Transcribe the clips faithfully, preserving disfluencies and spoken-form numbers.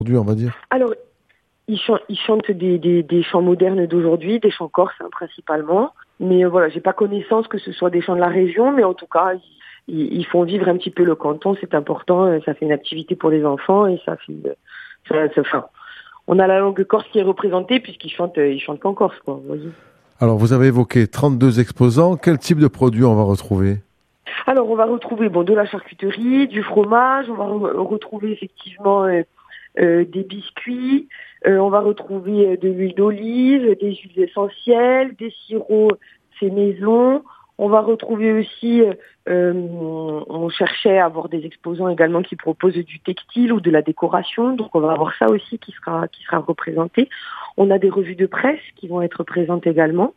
aujourd'hui, on va dire? Alors, ils chantent, ils chantent des, des, des chants modernes d'aujourd'hui, des chants corses hein, principalement. Mais euh, voilà, j'ai pas connaissance que ce soit des chants de la région, mais en tout cas, ils, ils font vivre un petit peu le canton, c'est important. euh, Ça fait une activité pour les enfants et ça fait, euh, ça, ça, enfin, on a la langue corse qui est représentée puisqu'ils chantent, euh, ils chantent qu'en corse, quoi. Vous voyez. Alors, vous avez évoqué trente-deux exposants. Quel type de produits on va retrouver? Alors, on va retrouver bon de la charcuterie, du fromage, on va re- retrouver effectivement euh, euh, des biscuits, euh, on va retrouver euh, de l'huile d'olive, des huiles essentielles, des sirops faits maison. On va retrouver aussi, euh, euh, on cherchait à avoir des exposants également qui proposent du textile ou de la décoration, donc on va avoir ça aussi qui sera qui sera représenté. On a des revues de presse qui vont être présentes également.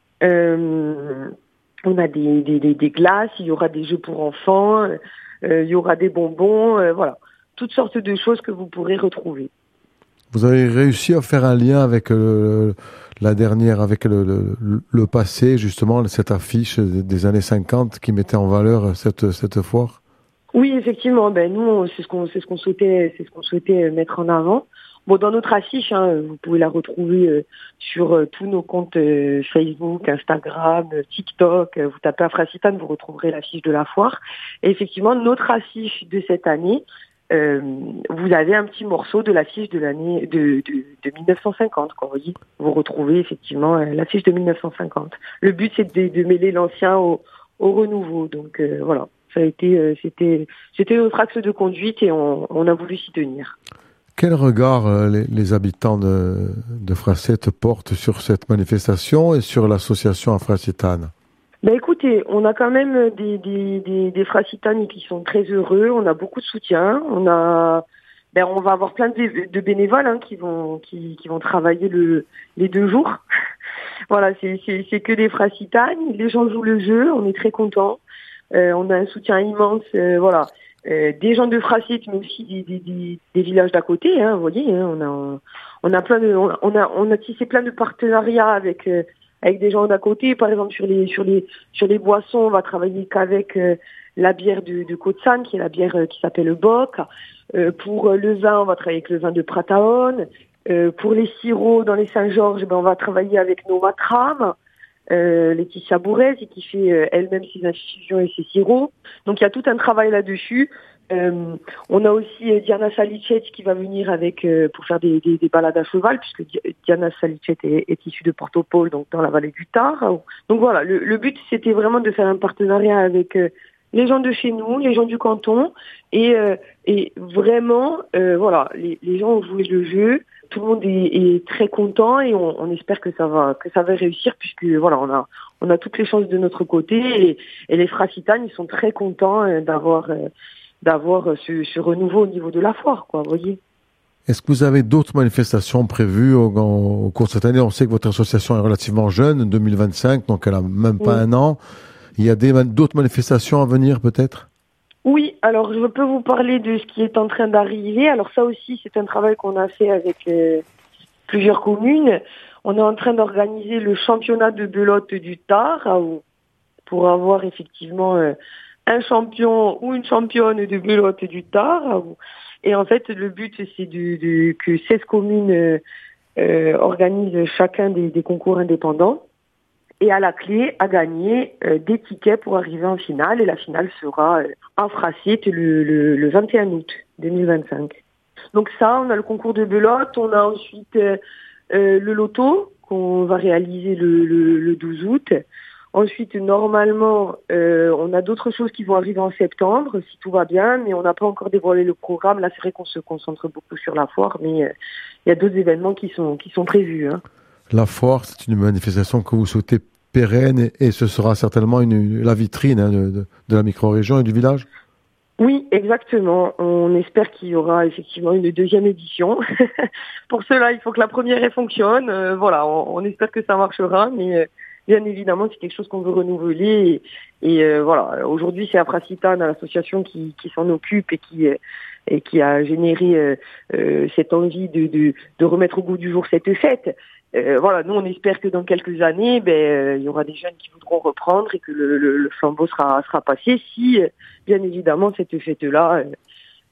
Euh, on a des, des, des, des glaces, il y aura des jeux pour enfants, euh, il y aura des bonbons, euh, voilà, toutes sortes de choses que vous pourrez retrouver. Vous avez réussi à faire un lien avec euh, la dernière, avec le, le, le passé, justement, cette affiche des années cinquante qui mettait en valeur cette, cette foire? Oui, effectivement, ben nous, c'est ce qu'on c'est ce qu'on souhaitait, c'est ce qu'on souhaitait mettre en avant. Bon, dans notre affiche, hein, vous pouvez la retrouver euh, sur euh, tous nos comptes euh, Facebook, Instagram, euh, TikTok. Euh, vous tapez Afracitane, vous retrouverez l'affiche de la foire. Et effectivement, notre affiche de cette année, euh, vous avez un petit morceau de l'affiche de l'année de, de, de mille neuf cent cinquante. Quoi, vous voyez, vous retrouvez effectivement euh, l'affiche de mille neuf cent cinquante. Le but, c'est de, de mêler l'ancien au, au renouveau. Donc euh, voilà, ça a été, euh, c'était, c'était notre axe de conduite et on, on a voulu s'y tenir. Quel regard euh, les, les habitants de, de Fracette portent sur cette manifestation et sur l'association Afracitane? Ben écoutez, on a quand même des, des, des, des Fracitanes qui sont très heureux, on a beaucoup de soutien, on a ben on va avoir plein de, de bénévoles hein, qui vont qui, qui vont travailler le les deux jours. Voilà, c'est, c'est, c'est que des Fracitanes, les gens jouent le jeu, on est très contents. Euh, on a un soutien immense, euh, voilà. Euh, des gens de Fracite, mais aussi des, des, des, des villages d'à côté, hein, vous voyez, hein, on a on a plein de on a on a tissé plein de partenariats avec euh, avec des gens d'à côté. Par exemple, sur les sur les sur les boissons, on va travailler qu'avec euh, la bière de, de Côte-Sanne, qui est la bière euh, qui s'appelle le Boc. Euh, pour euh, le vin, on va travailler avec le vin de Prataone. Euh, pour les sirops dans les Saint-Georges, ben on va travailler avec nos Matram. Euh, Laetitia Bourrez qui fait euh, elle-même ses infusions et ses sirops. Donc il y a tout un travail là-dessus. Euh, on a aussi euh, Diana Salicet qui va venir avec euh, pour faire des, des, des balades à cheval, puisque Di- Diana Salicet est, est issue de Portopole, donc dans la vallée du Tar. Donc voilà, le, le but c'était vraiment de faire un partenariat avec euh, les gens de chez nous, les gens du canton, et, euh, et vraiment, euh, voilà, les, les gens ont joué le jeu. Tout le monde est, est très content et on, on espère que ça va que ça va réussir puisque voilà on a on a toutes les chances de notre côté et, et les Fracitanes ils sont très contents euh, d'avoir euh, d'avoir ce, ce renouveau au niveau de la foire quoi, vous voyez. Est-ce que vous avez d'autres manifestations prévues au, au cours de cette année? On sait que votre association est relativement jeune, deux mille vingt-cinq, donc elle a même pas Oui. un an. Il y a des, d'autres manifestations à venir peut-être? Oui, alors je peux vous parler de ce qui est en train d'arriver. Alors ça aussi c'est un travail qu'on a fait avec euh, plusieurs communes. On est en train d'organiser le championnat de belote du Tar à- pour avoir effectivement euh, un champion ou une championne de belote du Tar. Et en fait, le but, c'est de, de, que seize communes euh, euh, organisent chacun des, des concours indépendants. Et à la clé, à gagner euh, des tickets pour arriver en finale. Et la finale sera euh, en Fracite le, le, le vingt et un août deux mille vingt-cinq. Donc ça, on a le concours de belote. On a ensuite euh, euh, le loto qu'on va réaliser le, le, le douze août. Ensuite, normalement, euh, on a d'autres choses qui vont arriver en septembre, si tout va bien, mais on n'a pas encore dévoilé le programme. Là, c'est vrai qu'on se concentre beaucoup sur la foire, mais euh, il y a d'autres événements qui sont qui sont prévus. Hein. La foire, c'est une manifestation que vous souhaitez pérenne et, et ce sera certainement une, la vitrine hein, de, de, de la micro-région et du village? Oui, exactement. On espère qu'il y aura effectivement une deuxième édition. Pour cela, il faut que la première elle fonctionne. Euh, voilà, on, on espère que ça marchera, mais euh, bien évidemment, c'est quelque chose qu'on veut renouveler. Et, et euh, voilà, aujourd'hui, c'est Afracitane, l'association qui, qui s'en occupe et qui euh, et qui a généré euh, euh, cette envie de, de, de remettre au goût du jour cette fête. Euh, voilà, nous on espère que dans quelques années, ben euh, il y aura des jeunes qui voudront reprendre et que le, le, le flambeau sera sera passé si, euh, bien évidemment, cette fête-là euh,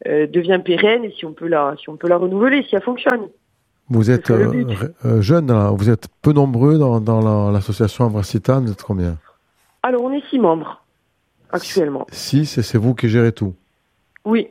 euh, devient pérenne et si on peut la, si on peut la renouveler, si elle fonctionne. Vous êtes euh, euh, jeune, là. Vous êtes peu nombreux dans, dans la, l'association Afracitane. Vous êtes combien? Alors, on est six membres actuellement. Six, et c'est vous qui gérez tout? Oui.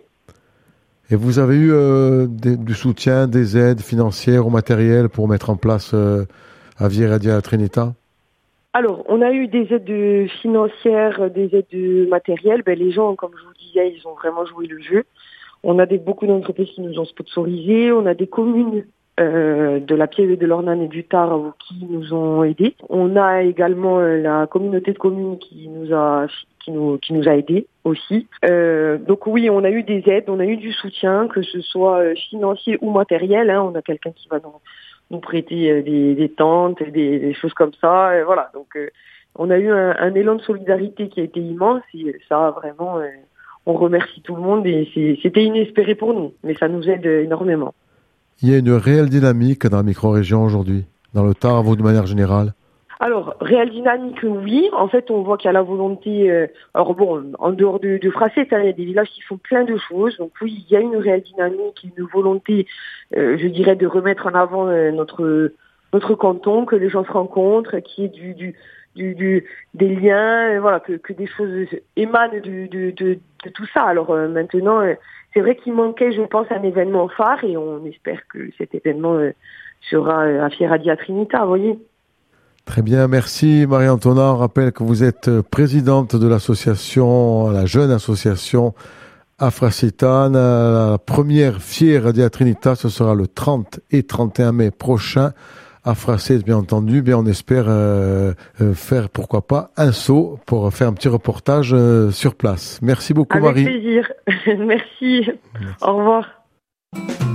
Et vous avez eu euh, des, du soutien, des aides financières ou matérielles pour mettre en place euh, Via Radia Trinita? Alors, on a eu des aides financières, des aides matérielles. Ben, les gens, comme je vous disais, ils ont vraiment joué le jeu. On a des, beaucoup d'entreprises qui nous ont sponsorisés. On a des communes euh, de la Pieve de l'Ornane et du Tard qui nous ont aidés. On a également euh, la communauté de communes qui nous a qui nous qui nous a aidés aussi. Euh, donc oui, on a eu des aides, on a eu du soutien, que ce soit financier ou matériel. Hein. On a quelqu'un qui va nous nous prêter des, des tentes, des, des choses comme ça. Et voilà. Donc euh, on a eu un, un élan de solidarité qui a été immense et ça a vraiment. Euh, on remercie tout le monde et c'est, c'était inespéré pour nous, mais ça nous aide énormément. Il y a une réelle dynamique dans la micro-région aujourd'hui, dans le Tard, vous de manière générale? Alors, réelle dynamique, oui. En fait, on voit qu'il y a la volonté... Euh, alors bon, en dehors de, de Frasset, hein, il y a des villages qui font plein de choses. Donc oui, il y a une réelle dynamique, une volonté, euh, je dirais, de remettre en avant euh, notre notre canton, que les gens se rencontrent, qu'il y ait du... du Du, du, des liens, voilà, que, que des choses émanent de, de, de, de tout ça. Alors euh, maintenant, euh, c'est vrai qu'il manquait, je pense, un événement phare et on espère que cet événement euh, sera euh, à Via Radia Trinita, vous voyez. Très bien, merci Marie-Antonin. On rappelle que vous êtes présidente de l'association, la jeune association Afracitane. La première Via Radia Trinita, ce sera le trente et trente et un mai prochain. À Frasset, bien entendu, bien on espère euh, euh, faire, pourquoi pas, un saut pour faire un petit reportage euh, sur place. Merci beaucoup, Avec Marie. Avec plaisir. Merci. Merci. Au revoir.